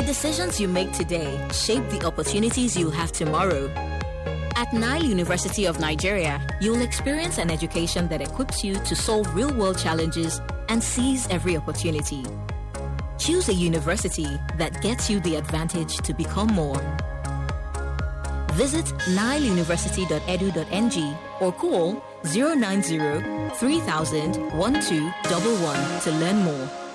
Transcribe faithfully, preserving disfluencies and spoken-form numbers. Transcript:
decisions you make today shape the opportunities you'll have tomorrow. At Nile University of Nigeria, you'll experience an education that equips you to solve real-world challenges and seize every opportunity. Choose a university that gets you the advantage to become more. Visit nile university dot e d u dot n g or call zero nine zero, three thousand, twelve one one to learn more.